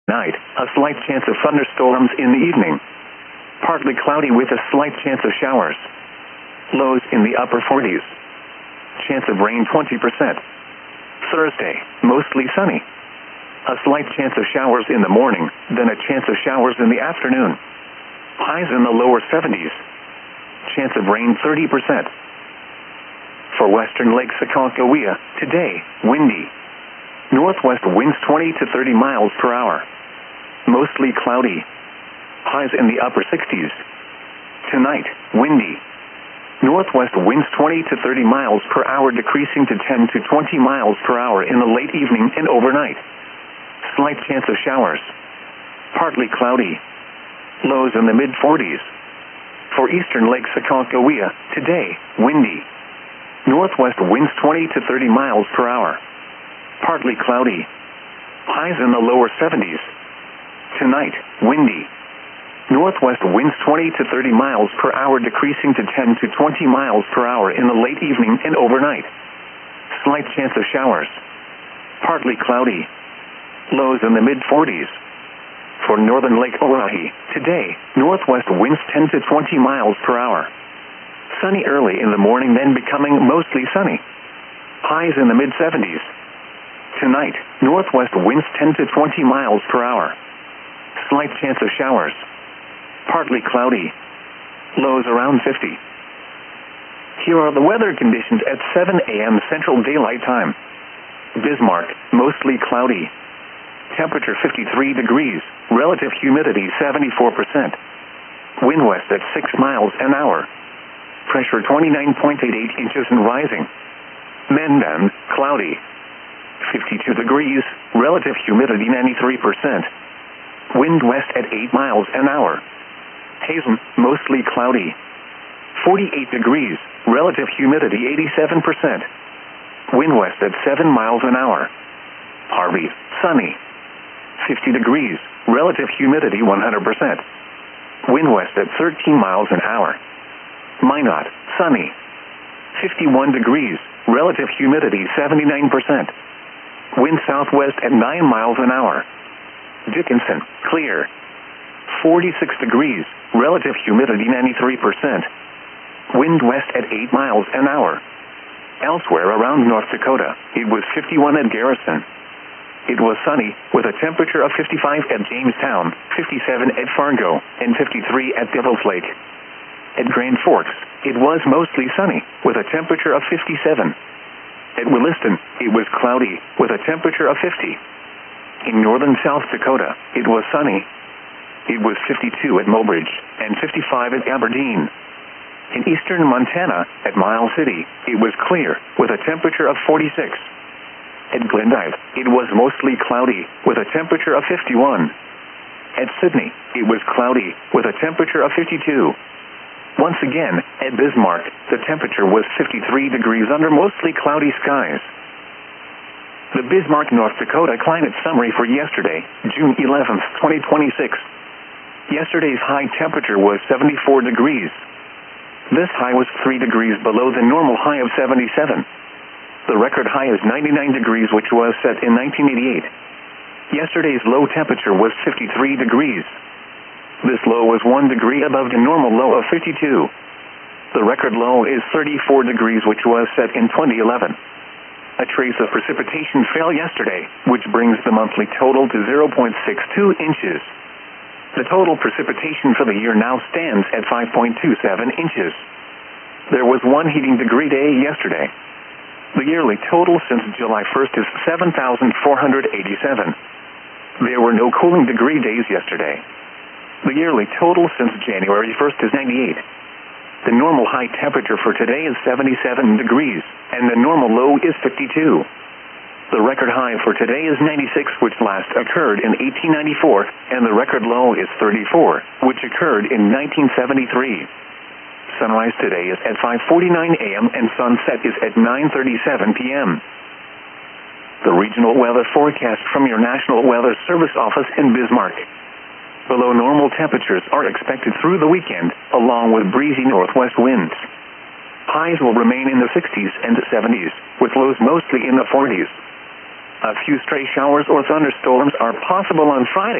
Night, a slight chance of thunderstorms in the evening. Partly cloudy with a slight chance of showers. Lows in the upper 40s. Chance of rain 20%. Thursday, mostly sunny. A slight chance of showers in the morning, then a chance of showers in the afternoon. Highs in the lower 70s. Chance of rain 30%. For western Lake Sakakawea, today, windy. Northwest winds 20 to 30 miles per hour. Mostly cloudy. Highs in the upper 60s. Tonight, windy. Northwest winds 20 to 30 miles per hour, decreasing to 10 to 20 miles per hour in the late evening and overnight. Slight chance of showers. Partly cloudy. Lows in the mid-40s. For eastern Lake Sakakawea, today, windy. Northwest winds 20 to 30 miles per hour. Partly cloudy. Highs in the lower 70s. Tonight, windy. Northwest winds 20 to 30 miles per hour, decreasing to 10 to 20 miles per hour in the late evening and overnight. Slight chance of showers. Partly cloudy. Lows in the mid-40s. For northern Lake Oahe, today, northwest winds 10 to 20 miles per hour. Sunny early in the morning, then becoming mostly sunny. Highs in the mid-70s. Tonight, northwest winds 10 to 20 miles per hour. Slight chance of showers. Partly cloudy. Lows around 50. Here are the weather conditions at 7 a.m. Central Daylight Time. Bismarck, mostly cloudy. Temperature 53 degrees. Relative humidity 74%. Wind west at 6 miles an hour. Pressure 29.88 inches and rising. Mendon, cloudy. 52 degrees. Relative humidity 93%. Wind west at 8 miles an hour. Hazen, mostly cloudy. 48 degrees. Relative humidity 87%. Wind west at 7 miles an hour. Harvey, sunny. 50 degrees. Relative humidity 100%. Wind west at 13 miles an hour. Minot, sunny. 51 degrees. Relative humidity 79%. Wind southwest at 9 miles an hour. Dickinson, clear. 46 degrees. Relative humidity 93%. Wind west at 8 miles an hour. Elsewhere around North Dakota, it was 51 at Garrison. It was sunny, with a temperature of 55 at Jamestown, 57 at Fargo, and 53 at Devil's Lake. At Grand Forks, it was mostly sunny, with a temperature of 57. At Williston, it was cloudy, with a temperature of 50. In northern South Dakota, it was sunny. It was 52 at Mobridge, and 55 at Aberdeen. In eastern Montana, at Miles City, it was clear, with a temperature of 46. At Glendive, it was mostly cloudy, with a temperature of 51. At Sydney, it was cloudy, with a temperature of 52. Once again, at Bismarck, the temperature was 53 degrees under mostly cloudy skies. The Bismarck, North Dakota climate summary for yesterday, June 11th, 2026. Yesterday's high temperature was 74 degrees. This high was 3 degrees below the normal high of 77. The record high is 99 degrees, which was set in 1988. Yesterday's low temperature was 53 degrees. This low was 1 degree above the normal low of 52. The record low is 34 degrees, which was set in 2011. A trace of precipitation fell yesterday, which brings the monthly total to 0.62 inches. The total precipitation for the year now stands at 5.27 inches. There was 1 heating degree day yesterday. The yearly total since July 1st is 7,487. There were no cooling degree days yesterday. The yearly total since January 1st is 98. The normal high temperature for today is 77 degrees, and the normal low is 52. The record high for today is 96, which last occurred in 1894, and the record low is 34, which occurred in 1973. Sunrise today is at 5:49 a.m. and sunset is at 9:37 p.m. The regional weather forecast from your National Weather Service office in Bismarck. Below normal temperatures are expected through the weekend, along with breezy northwest winds. Highs will remain in the 60s and 70s, with lows mostly in the 40s. A few stray showers or thunderstorms are possible on Friday.